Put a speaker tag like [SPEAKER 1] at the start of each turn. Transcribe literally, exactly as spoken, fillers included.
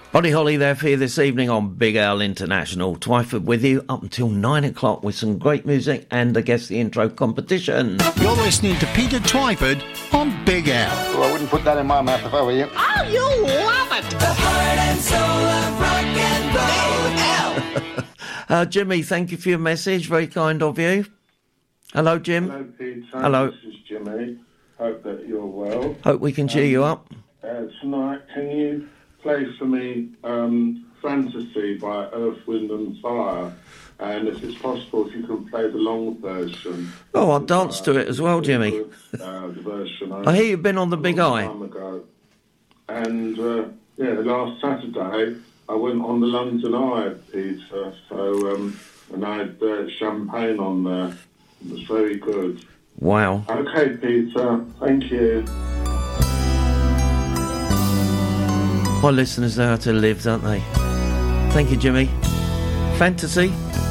[SPEAKER 1] Buddy Holly there for you this evening on Big Al International. Twyford with you up until nine o'clock with some great music and I guess the intro competition.
[SPEAKER 2] You're listening to Peter Twyford on Big Al.
[SPEAKER 3] Well, I wouldn't put that in my mouth if I were you.
[SPEAKER 4] Oh, you love it! The heart and soul of rock and roll. Big Al.
[SPEAKER 1] uh, Jimmy, thank you for your message. Very kind of you. Hello, Jim.
[SPEAKER 5] Hello, Peter.
[SPEAKER 1] Hello.
[SPEAKER 5] This is Jimmy. Hope that you're well.
[SPEAKER 1] Hope we can cheer
[SPEAKER 5] um,
[SPEAKER 1] you up.
[SPEAKER 5] Uh, tonight, can you play for me um, Fantasy by Earth, Wind and Fire? And if it's possible, if you can play the long version.
[SPEAKER 1] Oh, I'll dance uh, to it as well, Jimmy.
[SPEAKER 5] Good, uh, the version
[SPEAKER 1] I hear you've been on the Big Eye.
[SPEAKER 5] Time ago. And, uh, yeah, last Saturday, I went on the London Eye, Peter. So, um, and I had uh, champagne on there. It was very good.
[SPEAKER 1] Wow.
[SPEAKER 5] Okay, Peter. Thank you.
[SPEAKER 1] My listeners know how to live, don't they? Thank you, Jimmy. Fantasy.